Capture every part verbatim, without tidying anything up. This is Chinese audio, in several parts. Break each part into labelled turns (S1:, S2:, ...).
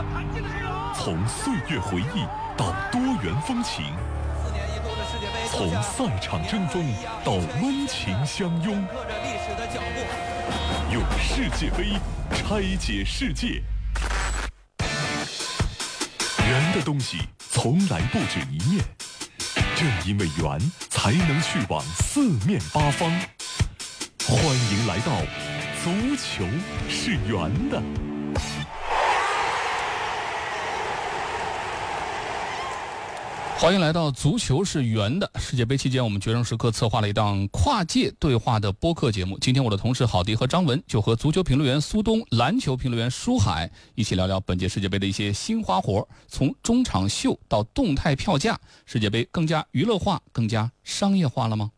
S1: 从岁月回忆到多元风情，从赛场争锋到温情相拥，用世界杯拆解世界。圆的东西从来不止一面，正因为圆，才能去往四面八方。欢迎来到足球是圆的。
S2: 欢迎来到足球是圆的。世界杯期间，我们决胜时刻策划了一档跨界对话的播客节目。今天我的同事郝迪和张文就和足球评论员苏东、篮球评论员舒海一起聊聊本届世界杯的一些新花活，从中场秀到动态票价，世界杯更加娱乐化、更加商业化了吗？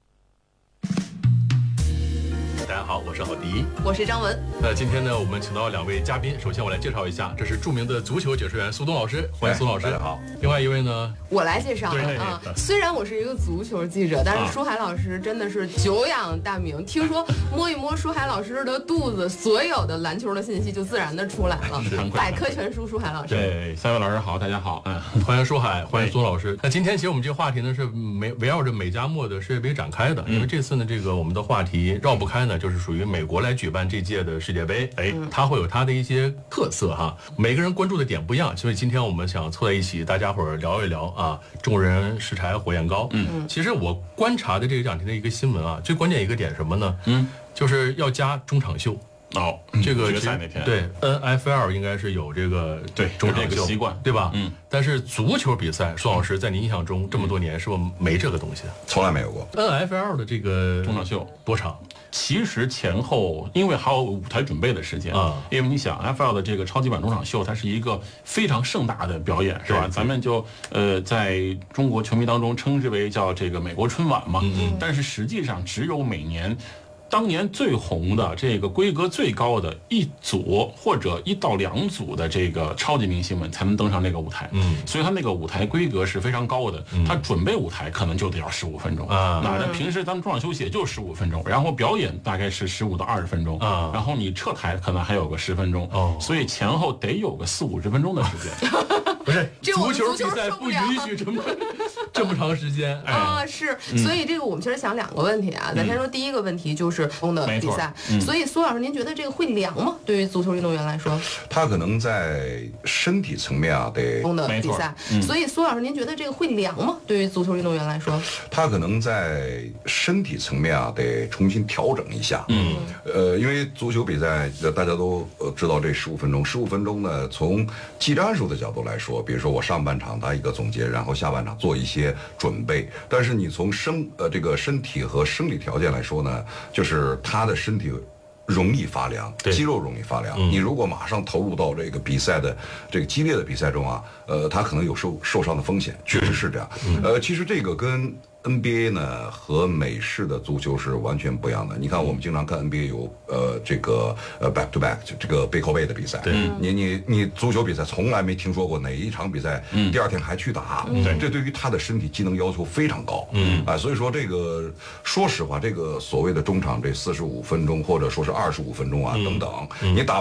S3: 大家好，我是郝迪，
S4: 我是张文。
S3: 那今天呢，我们请到两位嘉宾。首先我来介绍一下，这是著名的足球解说员苏东老师，欢迎苏老师。
S5: 大家好。
S3: 另外一位呢，
S4: 我来介绍啊。虽然我是一个足球记者，但是舒海老师真的是久仰大名。听说摸一摸舒海老师的肚子，所有的篮球的信息就自然的出来了。百科全书，舒海老师。
S6: 对，三位老师好，大家好。
S3: 嗯，欢迎舒海，欢迎苏老师。那今天其实我们这个话题呢是围围绕着美加墨的世界杯展开的，因为这次呢，这个我们的话题绕不开呢，就是属于美国来举办这届的世界杯，哎，它会有它的一些特色哈，每个人关注的点不一样，所以今天我们想凑在一起，大家伙儿聊一聊啊，众人拾柴火焰高。嗯，其实我观察的这两天的一个新闻啊，最关键一个点什么呢？嗯，就是要加中场秀。
S6: 哦，
S3: 这个
S6: 决赛那天
S3: 对 N F L 应该是有这个
S6: 对
S3: 中场秀
S6: 习惯，
S3: 对吧？嗯，但是足球比赛，苏老师在您印象中这么多年是不是没这个东西？
S5: 从来没有过
S3: N F L 的这个
S6: 中场秀
S3: 多长？
S6: 其实前后因为还有舞台准备的时间啊，因为你想 N F L 的这个超级版中场秀，它是一个非常盛大的表演，是吧？咱们就呃在中国球迷当中称之为叫这个美国春晚嘛，嗯、但是实际上只有每年。当年最红的这个规格最高的一组或者一到两组的这个超级明星们才能登上那个舞台，嗯，所以他那个舞台规格是非常高的，他准备舞台可能就得要十五分钟啊，那平时咱们中场休息也就十五分钟，然后表演大概是十五到二十分钟啊，然后你撤台可能还有个十分钟哦，所以前后得有个四五十分钟的时间。
S3: 不是足球比赛不允许这么这么长时间
S4: 啊，是，所以这个我们其实想两个问题啊，咱先说第一个问题就是中的比赛，所以苏老师您觉得这个会凉吗？对于足球运动员来说，
S5: 他可能在身体层面啊得
S4: 中的比赛，所以苏老师您觉得这个会凉吗？对于足球运动员来说，
S5: 他可能在身体层面啊得重新调整一下，嗯，呃，因为足球比赛大家都知道这十五分钟，十五分钟呢，从技战术的角度来说。比如说我上半场打一个总结，然后下半场做一些准备。但是你从生呃这个身体和生理条件来说呢，就是他的身体容易发凉，肌肉容易发凉。嗯、你如果马上投入到这个比赛的这个激烈的比赛中啊，呃，他可能有受受伤的风险，确实是这样。嗯、呃，其实这个跟N B A 呢和美式的足球是完全不一样的。你看，我们经常看 N B A 有呃这个呃 back to back 这个背靠背的比赛。对，你你你足球比赛从来没听说过哪一场比赛、嗯、第二天还去打。对、嗯，这对于他的身体机能要求非常高。嗯啊、呃，所以说这个说实话，这个所谓的中场这四十五分钟或者说是二十五分钟啊、嗯、等等，你打。